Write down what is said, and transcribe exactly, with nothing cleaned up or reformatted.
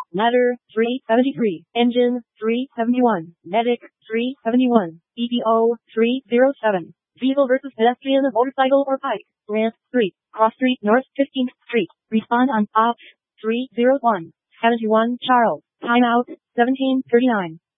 Ladder, three seventy-three. Engine, three seventy-one. Medic, three seventy-one. E P O, three oh seven. Vehicle versus pedestrian, motorcycle or bike. Grant Street, Cross Street North fifteenth Street. Respond on opt three oh one. seventy-one Charles. Timeout, seventeen thirty-nine.